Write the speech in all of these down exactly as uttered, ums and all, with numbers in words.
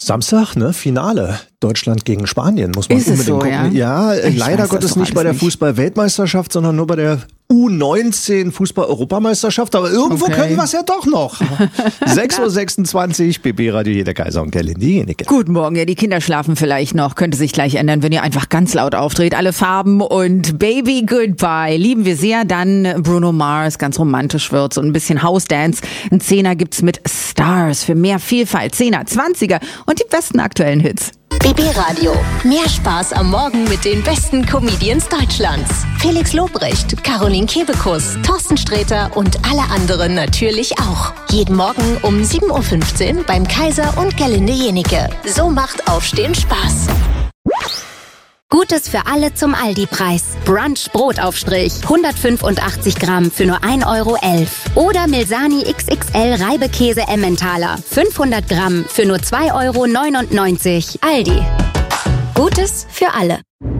Samstag, ne, Finale. Deutschland gegen Spanien, muss man Ist es unbedingt so, gucken. Ja, ja leider weiß Gottes nicht bei der Fußball-Weltmeisterschaft, sondern nur bei der U neunzehn Fußball-Europameisterschaft. Aber irgendwo Okay. können wir es ja doch noch. sechs Uhr sechsundzwanzig, B B Radio, hier der Kaiser und Gerlinde Jenike. Guten Morgen, ja, die Kinder schlafen vielleicht noch. Könnte sich gleich ändern, wenn ihr einfach ganz laut aufdreht. Alle Farben und Baby Goodbye lieben wir sehr. Dann Bruno Mars, ganz romantisch wird's und ein bisschen House-Dance. Ein Zehner gibt's mit Stars für mehr Vielfalt. Zehner, Zwanziger und die besten aktuellen Hits. B B Radio. Mehr Spaß am Morgen mit den besten Comedians Deutschlands. Felix Lobrecht, Caroline Kebekus, Thorsten Sträter und alle anderen natürlich auch. Jeden Morgen um sieben Uhr fünfzehn beim Kaiser und Gerlinde Jenike. So macht Aufstehen Spaß. Gutes für alle zum Aldi-Preis. Brunch Brotaufstrich, hundertfünfundachtzig Gramm für nur ein Euro elf. Oder Milsani X X L Reibekäse Emmentaler, fünfhundert Gramm für nur zwei Euro neunundneunzig. Aldi. Gutes für alle.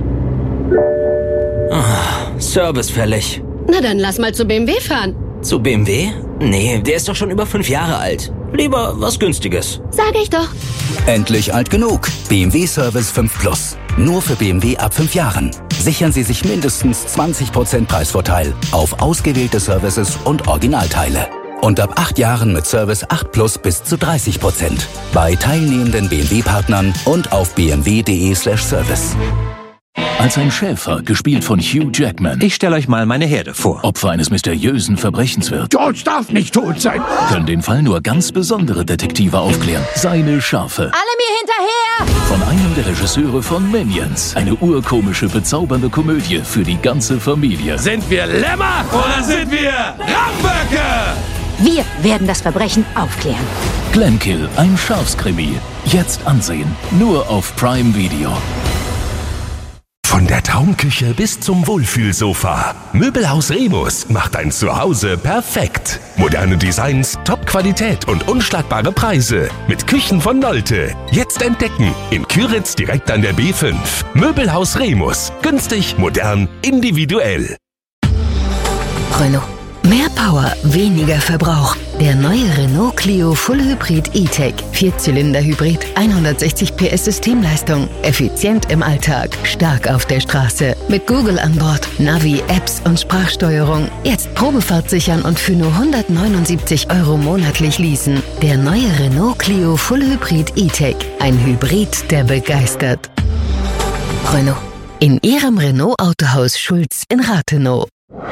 Oh, Service fällig. Na dann lass mal zu B M W fahren. Zu B M W? Nee, der ist doch schon über fünf Jahre alt. Lieber was Günstiges. Sag ich doch. Endlich alt genug. B M W Service fünf Plus. Nur für B M W ab fünf Jahren. Sichern Sie sich mindestens zwanzig Prozent Preisvorteil auf ausgewählte Services und Originalteile. Und ab acht Jahren mit Service acht Plus bis zu dreißig Prozent. Bei teilnehmenden B M W-Partnern und auf b m w punkt d e slash service. Als ein Schäfer, gespielt von Hugh Jackman, Ich stelle euch mal meine Herde vor. Opfer eines mysteriösen Verbrechens wird, George darf nicht tot sein. können den Fall nur ganz besondere Detektive aufklären. Seine Schafe. Alle mir hinterher! Von einem der Regisseure von Minions. Eine urkomische, bezaubernde Komödie für die ganze Familie. Sind wir Lämmer oder sind wir Ramböcke? Wir werden das Verbrechen aufklären. Glenkill, ein Schafskrimi. Jetzt ansehen. Nur auf Prime Video. Von der Traumküche bis zum Wohlfühlsofa. Möbelhaus Remus macht dein Zuhause perfekt. Moderne Designs, Top-Qualität und unschlagbare Preise. Mit Küchen von Nolte. Jetzt entdecken. In Küritz direkt an der B fünf. Möbelhaus Remus. Günstig, modern, individuell. Renault. Mehr Power, weniger Verbrauch. Der neue Renault Clio Full Hybrid E-Tech. Vierzylinder-Hybrid, hundertsechzig P S Systemleistung. Effizient im Alltag, stark auf der Straße. Mit Google an Bord, Navi, Apps und Sprachsteuerung. Jetzt Probefahrt sichern und für nur hundertneunundsiebzig Euro monatlich leasen. Der neue Renault Clio Full Hybrid E-Tech. Ein Hybrid, der begeistert. Renault. In Ihrem Renault Autohaus Schulz in Rathenow.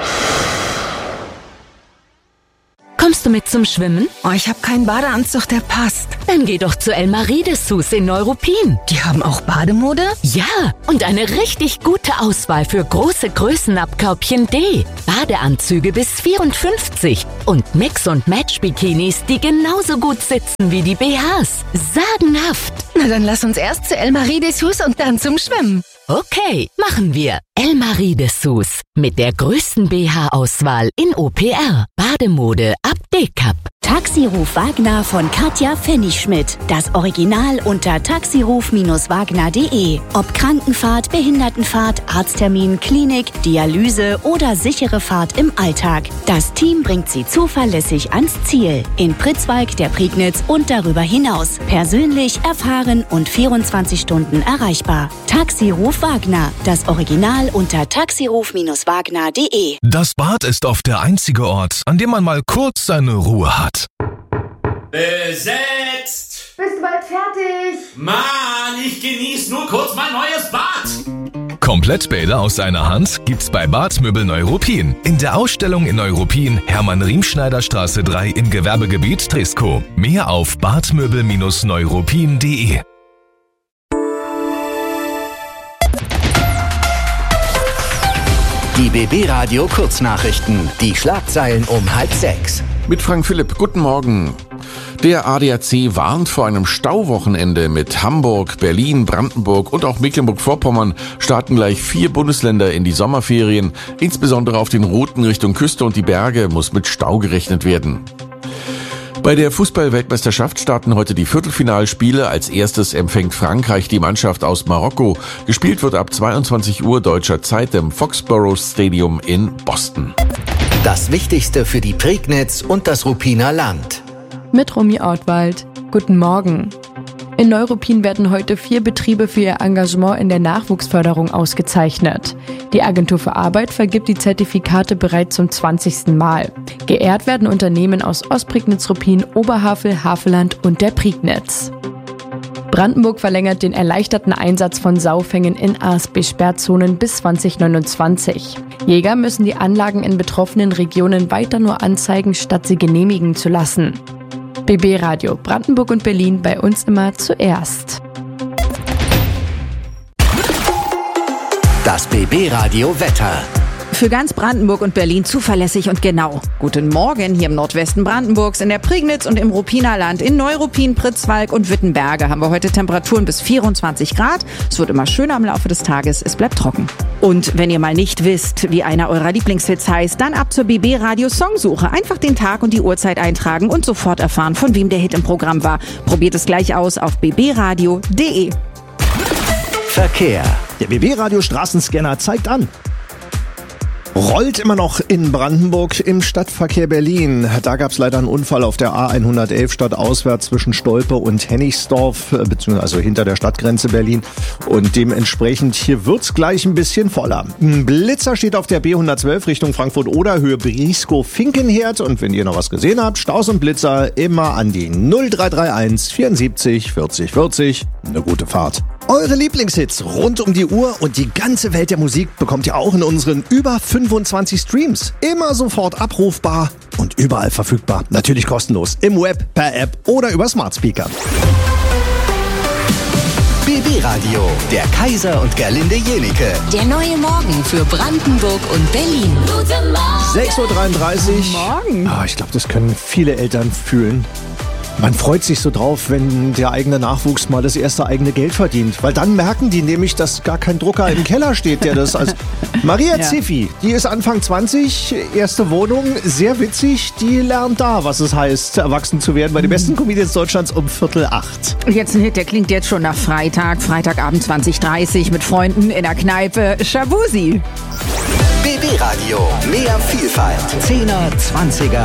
Kommst du mit zum Schwimmen? Oh, ich habe keinen Badeanzug, der passt. Dann geh doch zu Elmarie Dessous in Neuruppin. Die haben auch Bademode? Ja, und eine richtig gute Auswahl für große Größen ab Körbchen D. Badeanzüge bis vierundfünfzig und Mix- und Match-Bikinis, die genauso gut sitzen wie die B Hs. Sagenhaft. Na dann lass uns erst zu Elmarie Dessous und dann zum Schwimmen. Okay, machen wir. Elmarie Dessous mit der größten B H-Auswahl in O P R. Bademode ab D-Cup. Taxiruf Wagner von Katja Pfennigschmidt. Das Original unter taxiruf Wagner punkt de. Ob Krankenfahrt, Behindertenfahrt, Arzttermin, Klinik, Dialyse oder sichere Fahrt im Alltag. Das Team bringt Sie zuverlässig ans Ziel. In Pritzwalk, der Prignitz und darüber hinaus. Persönlich, erfahren und vierundzwanzig Stunden erreichbar. Taxiruf Wagner. Das Original unter taxiruf Wagner punkt de. Das Bad ist oft der einzige Ort, an dem man mal kurz seine Ruhe hat. Besetzt! Bist du bald fertig? Mann, ich genieße nur kurz mein neues Bad. Komplettbäder aus einer Hand gibt's bei Badmöbel Neuruppin. In der Ausstellung in Neuruppin, Hermann-Riemschneider-Straße drei im Gewerbegebiet Treskow. Mehr auf badmöbel neuruppin punkt de. Die B B Radio Kurznachrichten. Die Schlagzeilen um halb sechs. Mit Frank Philipp, guten Morgen. Der A D A C warnt vor einem Stauwochenende. Mit Hamburg, Berlin, Brandenburg und auch Mecklenburg-Vorpommern starten gleich vier Bundesländer in die Sommerferien. Insbesondere auf den Routen Richtung Küste und die Berge muss mit Stau gerechnet werden. Bei der Fußball-Weltmeisterschaft starten heute die Viertelfinalspiele. Als erstes empfängt Frankreich die Mannschaft aus Marokko. Gespielt wird ab zweiundzwanzig Uhr deutscher Zeit im Foxborough Stadium in Boston. Das Wichtigste für die Prignitz und das Ruppiner Land. Mit Romy Ortwald. Guten Morgen. In Neuruppin werden heute vier Betriebe für ihr Engagement in der Nachwuchsförderung ausgezeichnet. Die Agentur für Arbeit vergibt die Zertifikate bereits zum zwanzigsten Mal. Geehrt werden Unternehmen aus Ostprignitz-Ruppin, Oberhavel, Havelland und der Prignitz. Brandenburg verlängert den erleichterten Einsatz von Saufängen in A S B-Sperrzonen bis zwanzig neunundzwanzig. Jäger müssen die Anlagen in betroffenen Regionen weiter nur anzeigen, statt sie genehmigen zu lassen. B B Radio Brandenburg und Berlin, bei uns immer zuerst. Das B B Radio Wetter. Für ganz Brandenburg und Berlin zuverlässig und genau. Guten Morgen hier im Nordwesten Brandenburgs, in der Prignitz und im Ruppiner Land. In Neuruppin, Pritzwalk und Wittenberge haben wir heute Temperaturen bis vierundzwanzig Grad. Es wird immer schöner im Laufe des Tages, es bleibt trocken. Und wenn ihr mal nicht wisst, wie einer eurer Lieblingshits heißt, dann ab zur B B Radio Songsuche. Einfach den Tag und die Uhrzeit eintragen und sofort erfahren, von wem der Hit im Programm war. Probiert es gleich aus auf b b radio punkt d e. Verkehr. Der B B Radio Straßenscanner zeigt an. Rollt immer noch in Brandenburg im Stadtverkehr Berlin. Da gab es leider einen Unfall auf der A hundertelf stadtauswärts zwischen Stolpe und Hennigsdorf, beziehungsweise also hinter der Stadtgrenze Berlin. Und dementsprechend hier wird's gleich ein bisschen voller. Ein Blitzer steht auf der B hundertzwölf Richtung Frankfurt-Oder, Höhe Brieskow-Finkenherd. Und wenn ihr noch was gesehen habt, Staus und Blitzer immer an die null drei drei eins vierundsiebzig vierzig vierzig. Eine gute Fahrt. Eure Lieblingshits rund um die Uhr und die ganze Welt der Musik bekommt ihr auch in unseren über fünfundzwanzig Streams. Immer sofort abrufbar und überall verfügbar. Natürlich kostenlos. Im Web, per App oder über Smart Speaker. B B Radio, der Kaiser und Gerlinde Jenike. Der neue Morgen für Brandenburg und Berlin. Guten Morgen. sechs Uhr dreiunddreißig. Morgen. Ah, ich glaube, das können viele Eltern fühlen. Man freut sich so drauf, wenn der eigene Nachwuchs mal das erste eigene Geld verdient. Weil dann merken die nämlich, dass gar kein Drucker im Keller steht, der das als... Maria Ja. Ziffi, die ist Anfang zwanzig, erste Wohnung, sehr witzig. Die lernt da, was es heißt, erwachsen zu werden bei den besten Comedians Deutschlands um Viertel acht. Jetzt ein Hit, der klingt jetzt schon nach Freitag, Freitagabend zwanzig Uhr dreißig mit Freunden in der Kneipe. Shabuzi. B B Radio, mehr Vielfalt. Zehner, Zwanziger,